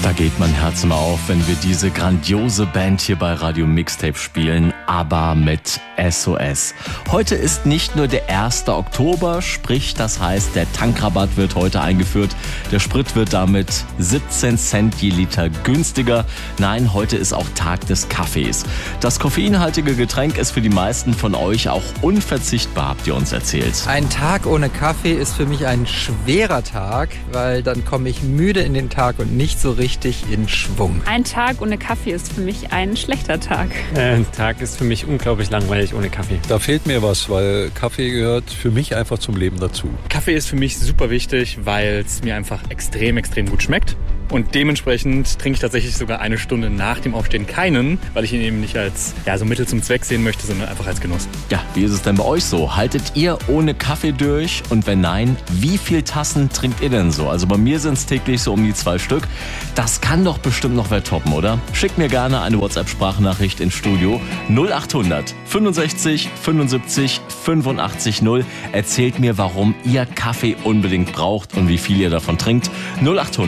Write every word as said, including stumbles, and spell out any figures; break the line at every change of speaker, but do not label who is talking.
Da geht mein Herz immer auf, wenn wir diese grandiose Band hier bei Radio Mixtape spielen, ABBA mit S O S. Heute ist nicht nur der erste Oktober, sprich das heißt, der Tankrabatt wird heute eingeführt. Der Sprit wird damit siebzehn Cent je Liter günstiger. Nein, heute ist auch Tag des Kaffees. Das koffeinhaltige Getränk ist für die meisten von euch auch unverzichtbar, habt ihr uns erzählt.
Ein Tag ohne Kaffee ist für mich ein schwerer Tag, weil dann komme ich müde in den Tag und nicht so richtig in Schwung.
Ein Tag ohne Kaffee ist für mich ein schlechter Tag.
Ein Tag ist für mich unglaublich langweilig ohne Kaffee.
Da fehlt mir was, weil Kaffee gehört für mich einfach zum Leben dazu.
Kaffee ist für mich super wichtig, weil es mir einfach extrem, extrem gut schmeckt. Und dementsprechend trinke ich tatsächlich sogar eine Stunde nach dem Aufstehen keinen, weil ich ihn eben nicht als ja, so Mittel zum Zweck sehen möchte, sondern einfach als Genuss.
Ja, wie ist es denn bei euch so? Haltet ihr ohne Kaffee durch? Und wenn nein, wie viel Tassen trinkt ihr denn so? Also bei mir sind es täglich so um die zwei Stück. Das kann doch bestimmt noch wer toppen, oder? Schickt mir gerne eine WhatsApp-Sprachnachricht ins Studio null achthundert fünfundsechzig fünfundsiebzig fünfundachtzig null. Erzählt mir, warum ihr Kaffee unbedingt braucht und wie viel ihr davon trinkt. null achthundert